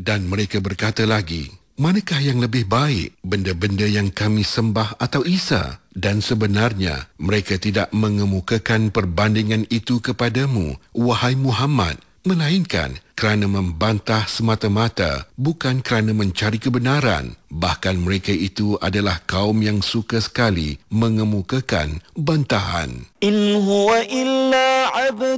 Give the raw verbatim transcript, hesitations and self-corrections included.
Dan mereka berkata lagi, manakah yang lebih baik, benda-benda yang kami sembah atau Isa? Dan sebenarnya mereka tidak mengemukakan perbandingan itu kepadamu, wahai Muhammad, melainkan kerana membantah semata-mata, bukan kerana mencari kebenaran. Bahkan mereka itu adalah kaum yang suka sekali mengemukakan bantahan. In huwa illa abd